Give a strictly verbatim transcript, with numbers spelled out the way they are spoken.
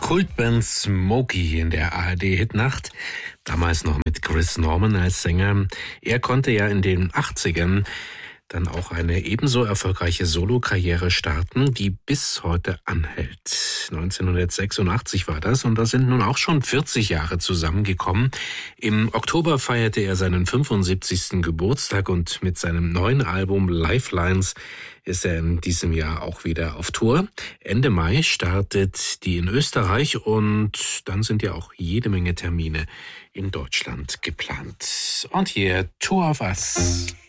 Kultband Smokey in der A R D-Hitnacht, damals noch mit Chris Norman als Sänger. Er konnte ja in den achtzigern dann auch eine ebenso erfolgreiche Solokarriere starten, die bis heute anhält. neunzehnhundertsechsundachtzig war das und da sind nun auch schon vierzig Jahre zusammengekommen. Im Oktober feierte er seinen fünfundsiebzigsten Geburtstag und mit seinem neuen Album Lifelines ist er in diesem Jahr auch wieder auf Tour. Ende Mai startet die in Österreich und dann sind ja auch jede Menge Termine in Deutschland geplant. Und hier Two of Us.